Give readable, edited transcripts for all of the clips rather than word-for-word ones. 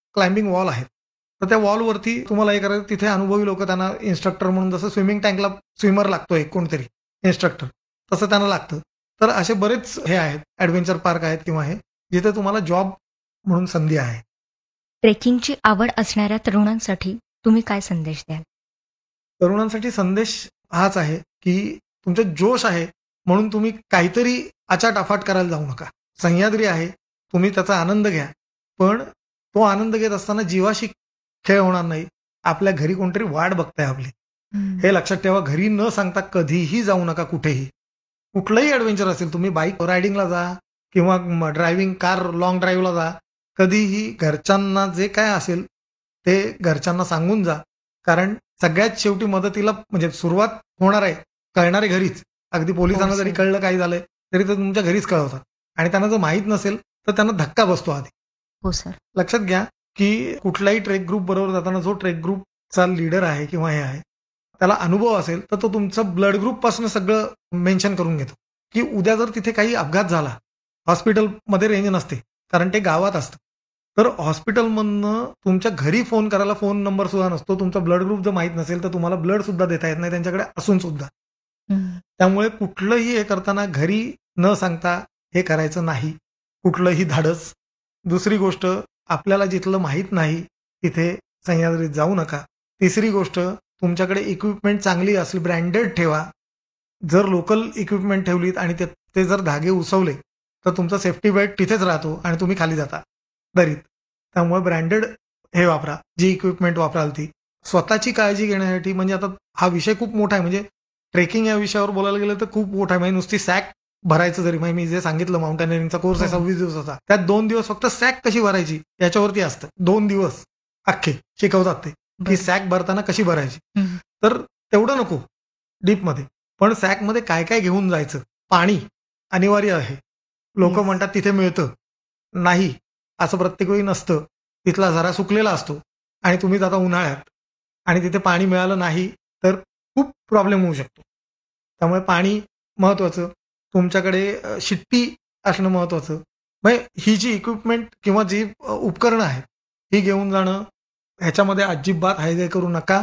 Climbing wall आहेत. तर त्या वॉलवरती तुम्हाला हे करायचं, तिथे अनुभवी लोक त्यांना इन्स्ट्रक्टर म्हणून, जसं स्विमिंग टँकला स्विमर लागतो एक कोणतरी इन्स्ट्रक्टर, तसं त्यांना लागतं. तर असे बरेच हे आहेत, ॲडव्हेंचर पार्क आहेत किंवा हे, जिथे तुम्हाला जॉब म्हणून संधी आहे. ट्रेकिंगची आवड असणाऱ्या तरुणांसाठी तुम्ही काय संदेश द्याल? तरुणांसाठी संदेश हाच आहे, की तुमचा जोश आहे म्हणून तुम्ही काहीतरी आचाट-अफाट करायला जाऊ नका. सह्याद्री आहे, तुम्ही त्याचा आनंद घ्या. पण तो आनंद घेत असताना जीवाशी खेळ होणार नाही. आपल्या घरी कोणतरी वाट बघताय आपली. हे लक्षात ठेवा. घरी न सांगता कधीही जाऊ नका कुठेही. कुठलंही ॲडव्हेंचर असेल, तुम्ही बाईक रायडिंगला जा किंवा ड्रायव्हिंग कार लाँग ड्राईव्हला जा. कधीही घरच्यांना जे काय असेल ते घरच्यांना सांगून जा. कारण सगळ्यात शेवटी मदतीला म्हणजे सुरुवात होणार आहे, कळणारे घरीच. अगदी पोलिसांना जरी कळलं काही झालंय तरी ते तुमच्या घरीच कळवतात. आणि त्यांना जर माहीत नसेल तर त्यांना धक्का बसतो आधी. हो सर. लक्षात घ्या की कुठलाही ट्रेक ग्रुप बरोबर जाताना जो ट्रेक ग्रुपचा लीडर आहे किंवा हे आहे, त्याला अनुभव असेल तर तो तुमचा ब्लड ग्रुपपासून सगळं मेन्शन करून घेतो, की उद्या जर तिथे काही अपघात झाला, हॉस्पिटलमध्ये रेंज नसते कारण ते गावात असतं. तर हॉस्पिटलमधनं तुमच्या घरी फोन करायला फोन नंबर सुद्धा नसतो. तुमचा ब्लड ग्रुप जर माहीत नसेल तर तुम्हाला ब्लड सुद्धा देता येत नाही त्यांच्याकडे असून सुद्धा. त्यामुळे कुठलंही हे करताना घरी न सांगता हे करायचं नाही, कुठलंही धाडस. दुसरी गोष्ट, आपल्याला जिथलं माहीत नाही तिथे सह्याद्रीत जाऊ नका. तिसरी गोष्ट, तुमच्याकडे इक्विपमेंट चांगली असली, ब्रँडेड ठेवा. जर लोकल इक्विपमेंट ठेवलीत आणि ते जर धागे उसवले तर तुमचा सेफ्टी बेल्ट तिथेच राहतो आणि तुम्ही खाली जाता दरीत. त्यामुळे ब्रँडेड हे वापरा, जी इक्विपमेंट वापराल ती. स्वतःची काळजी घेण्यासाठी, म्हणजे आता हा विषय खूप मोठा आहे, म्हणजे ट्रेकिंग या विषयावर बोलायला गेलं तर खूप मोठा आहे. म्हणजे नुसती सॅक भरायचं जरी, म्हणजे मी जे सांगितलं माउंटेनिअरिंगचा कोर्स आहे 26 दिवसाचा, त्यात 2 दिवस फक्त सॅक कशी भरायची याच्यावरती असतं. 2 दिवस अख्खे शिकवतात ते, की सॅक भरताना कशी भरायची. तर तेवढं नको डीपमध्ये, पण सॅकमध्ये काय काय घेऊन जायचं. पाणी अनिवार्य आहे. लोक म्हणतात तिथे मिळतं, नाही असं प्रत्येक वेळी नसतं. तिथला झरा सुकलेला असतो आणि तुम्ही जाता उन्हाळ्यात आणि तिथे पाणी मिळालं नाही तर खूप प्रॉब्लेम होऊ शकतो. त्यामुळे पाणी महत्वाचं, तुमच्याकडे शिट्टी असणं महत्वाचं. म्हणजे ही जी इक्विपमेंट किंवा जी उपकरणं आहेत ही घेऊन जाणं, ह्याच्यामध्ये अजिबात हायगय करू नका.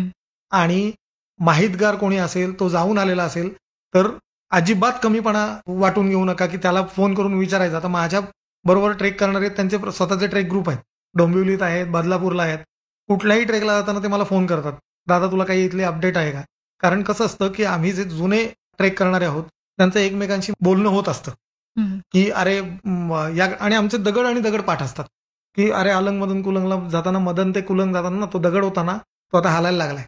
आणि माहितगार कोणी असेल, तो जाऊन आलेला असेल तर अजिबात कमीपणा वाटून घेऊ नका, की त्याला फोन करून विचारायचं. आता माझ्या बरोबर ट्रेक करणारे त्यांचे स्वतःचे ट्रेक ग्रुप आहेत, डोंबिवलीत आहेत, बदलापूरला आहेत. कुठल्याही ट्रेकला जाताना ते मला फोन करतात, दादा तुला काही इथली अपडेट आहे का. कारण कसं असतं की आम्ही जे जुने ट्रेक करणारे आहोत त्यांचं एकमेकांशी बोलणं होत असतं, की अरे या, आणि आमचे दगड आणि दगडपाठ असतात, की अरे अलंगमधून कुलंगला जाताना, मदन ते कुलंग जाताना तो दगड होता ना, तो आता हालायला लागलाय,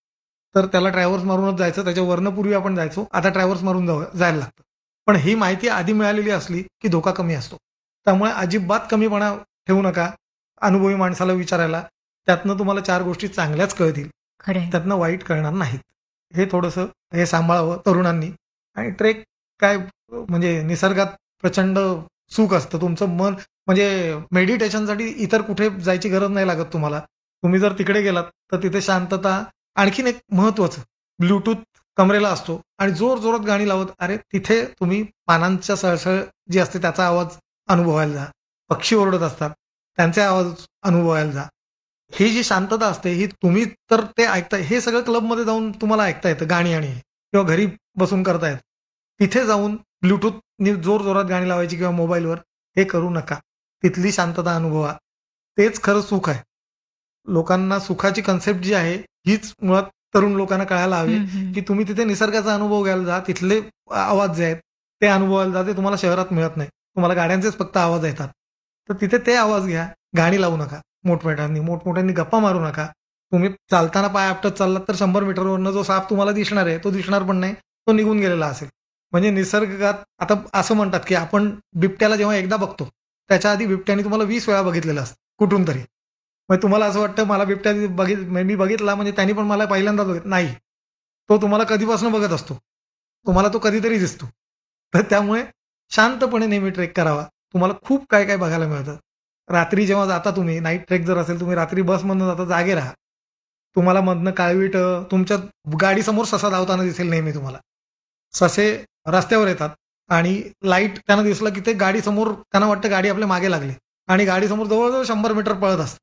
तर त्याला ट्रॅव्हर्स मारूनच जायचं. त्याच्या वर्णपूर्वी आपण जायचो, आता ट्रॅव्हर्स मारून जायला लागतं. पण ही माहिती आधी मिळालेली असली की धोका कमी असतो. त्यामुळे अजिबात कमीपणा ठेवू नका अनुभवी माणसाला विचारायला. त्यातनं तुम्हाला 4 गोष्टी चांगल्याच कळतील, त्यातनं वाईट कळणार नाहीत. हे थोडंसं हे सांभाळावं तरुणांनी. आणि ट्रेक काय म्हणजे निसर्गात प्रचंड सुख असतं. तुमचं मन म्हणजे मेडिटेशनसाठी इतर कुठे जायची गरज नाही लागत तुम्हाला. तुम्ही जर तिकडे गेलात तर तिथे शांतता. आणखीन एक महत्वाचं, ब्लूटूथ कमरेला असतो आणि जोर जोरात गाणी लावत, अरे तिथे तुम्ही पानांच्या सळसळ जी असते त्याचा आवाज अनुभवायला जा. पक्षी ओरडत असतात त्यांचे आवाज अनुभवायला जा. ही जी शांतता असते ही तुम्ही तर ते ऐकताय, हे सगळं क्लबमध्ये जाऊन तुम्हाला ऐकता येतं गाणी, आणि किंवा घरी बसून करतायत. तिथे जाऊन ब्लूटूथनी जोर जोरात गाणी लावायची किंवा मोबाईलवर, हे करू नका. तिथली शांतता अनुभवा. तेच खरं सुख आहे. लोकांना सुखाची कन्सेप्ट जी आहे हीच मुळात तरुण लोकांना कळायला हवी, की तुम्ही तिथे निसर्गाचा अनुभव घ्यायला जा. तिथले आवाज जे आहेत ते अनुभवायला जा. ते तुम्हाला शहरात मिळत नाही. तुम्हाला गाड्यांचेच फक्त आवाज येतात. तर तिथे ते आवाज घ्या. गाणी लावू नका. मोठमोठ्यांनी गप्पा मारू नका. तुम्ही चालताना पाय आपटत चाललात तर 100 मीटरवरनं जो साप तुम्हाला दिसणार आहे तो दिसणार पण नाही, तो निघून गेलेला असेल. म्हणजे निसर्गात आता असं म्हणतात की आपण बिबट्याला जेव्हा एकदा बघतो त्याच्या आधी बिबट्याने तुम्हाला 20 वेळा बघितलेलं असतं कुठून तरी. मग तुम्हाला असं वाटतं मला बिबट्या मी बघितला म्हणजे त्यांनी पण मला पहिल्यांदाच बघितलं. नाही, तो तुम्हाला कधीपासून बघत असतो. तुम्हाला तो कधीतरी दिसतो. तर त्यामुळे शांतपणे नेहमी ट्रेक करावा. तुम्हाला खूप काय काय बघायला मिळतं. रात्री जेव्हा जाता तुम्ही, नाईट ट्रेक जर असेल, तुम्ही रात्री बसमधनं जाता, जागे राहा. तुम्हाला मधनं काळवीट, तुमच्या गाडीसमोर ससा धावताना दिसेल नेहमी तुम्हाला. ससे रस्त्यावर येतात आणि लाईट त्यांना दिसलं की ते गाडीसमोर, त्यांना वाटतं गाडी आपल्या मागे लागली आणि गाडीसमोर जवळजवळ 100 मीटर पळत असतात.